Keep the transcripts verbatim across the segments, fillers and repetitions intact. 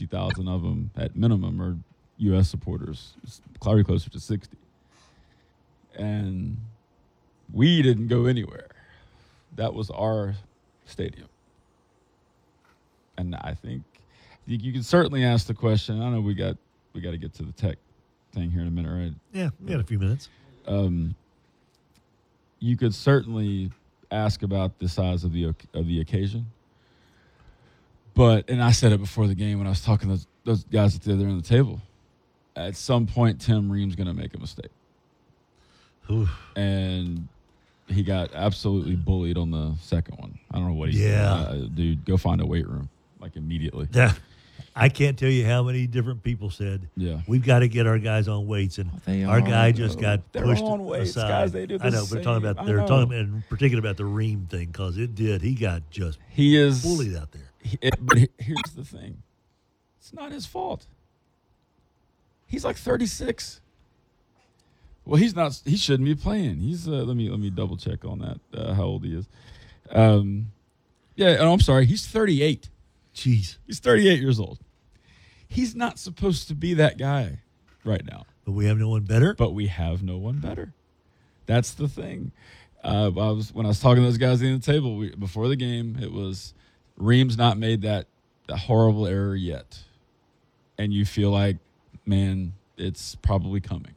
fifty thousand of them at minimum are U S supporters. It's probably closer to sixty. And we didn't go anywhere. That was our stadium. And I think you, you can certainly ask the question. I know we got we got to get to the tech thing here in a minute, right? Yeah, we got a few minutes. Um, you could certainly ask about the size of the of the occasion. But, and I said it before the game when I was talking to those, those guys at the other end of the table, at some point Tim Ream's going to make a mistake. Oof. And he got absolutely bullied on the second one. I don't know what he yeah. said. Uh, dude, go find a weight room, like immediately. Yeah. I can't tell you how many different people said, yeah, we've got to get our guys on weights. And they our are, guy just though. got They're pushed on weights, aside. guys. They do the I know, but talking about, they're talking in particular about the Ream thing because it did. He got just he is, bullied out there. He, it, but he, here's the thing. It's not his fault. He's like thirty-six. Well, he's not. He shouldn't be playing. He's. Uh, let me let me double check on that. Uh, how old he is? Um, yeah. Oh, I'm sorry. He's thirty-eight. Jeez. He's thirty-eight years old. He's not supposed to be that guy right now. But we have no one better. But we have no one better. That's the thing. Uh, I was when I was talking to those guys at the end of the table we, before the game. It was Ream's not made that, that horrible error yet, and you feel like, man, it's probably coming.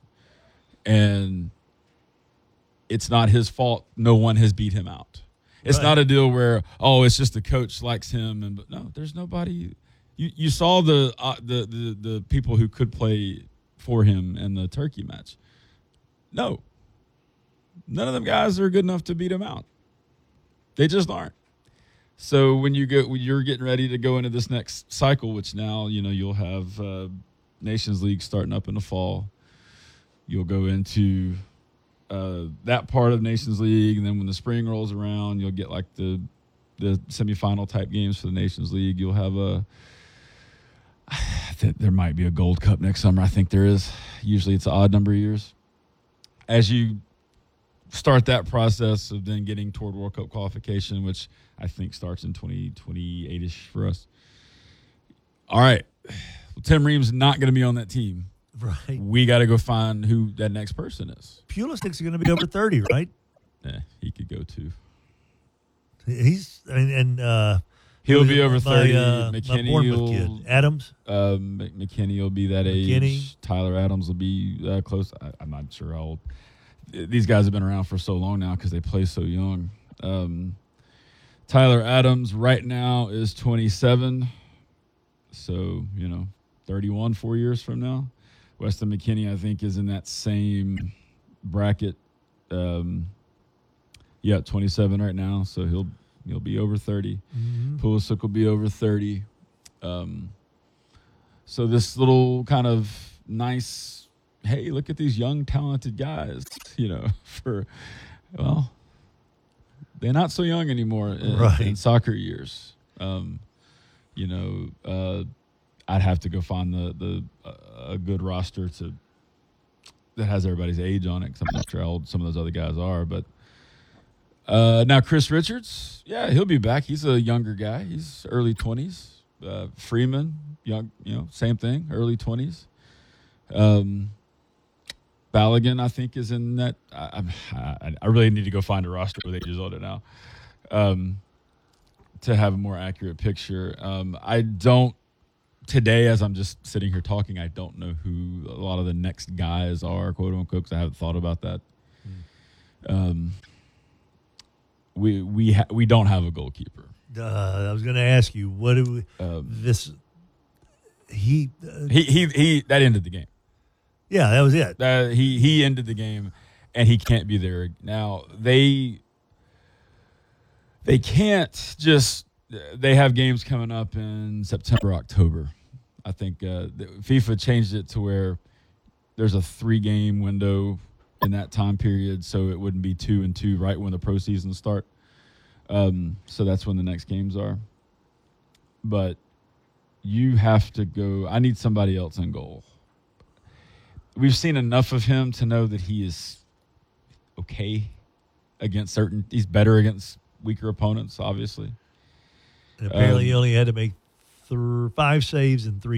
And it's not his fault. No one has beat him out. It's right. not a deal where, oh, it's just the coach likes him. And but no, there's nobody. You you saw the, uh, the the the people who could play for him in the turkey match. No. None of them guys are good enough to beat him out. They just aren't. So when you go, when you're getting ready to go into this next cycle, which now, you know, you'll have uh, Nations League starting up in the fall. You'll go into uh, that part of Nations League, and then when the spring rolls around, you'll get like the the semifinal type games for the Nations League. You'll have a I think there might be a Gold Cup next summer. I think there is. Usually it's an odd number of years. As you start that process of then getting toward World Cup qualification, which I think starts in twenty twenty-eight-ish for us. All right. Well, Tim Ream's not going to be on that team. Right. We got to go find who that next person is. Pulisic's going to be over thirty, right? Yeah, he could go too. He's and, and uh, he'll be over thirty. My, uh, McKinney my will kid. Adams. Um, McKinney will be that McKinney. age. Tyler Adams will be uh, close. I, I'm not sure how old. These guys have been around for so long now because they play so young. Um, Tyler Adams right now is twenty-seven. So, you know, thirty-one, four years from now. Weston McKinney, I think, is in that same bracket. Um, yeah, twenty-seven right now. So he'll he'll be over thirty. Mm-hmm. Pulisic will be over thirty. Um, so this little kind of nice, hey, look at these young, talented guys, you know, for, well, they're not so young anymore in, right. in soccer years. Um, you know, uh, I'd have to go find the the uh, a good roster to that has everybody's age on it, because I'm not sure how old some of those other guys are. But uh, now Chris Richards, yeah, he'll be back. He's a younger guy. He's early twenties. Uh, Freeman, young, you know, same thing, early twenties. Um, Balogun, I think, is in that. I, I, I really need to go find a roster with ages on it now um, to have a more accurate picture. Um, I don't, today, as I'm just sitting here talking, I don't know who a lot of the next guys are, quote unquote, because I haven't thought about that. Mm. Um, we we ha- we don't have a goalkeeper. Uh, I was going to ask you, what do we, Um, this, he, uh, he he he that ended the game. Yeah, that was it. Uh, he he ended the game, and he can't be there now. They they can't just. They have games coming up in September, October. I think uh, FIFA changed it to where there's a three-game window in that time period, so it wouldn't be two and two right when the pro seasons start. Um, so that's when the next games are. But you have to go. I need somebody else in goal. We've seen enough of him to know that he is okay against certain. He's better against weaker opponents, obviously. And apparently, um, he only had to make th- five saves in three.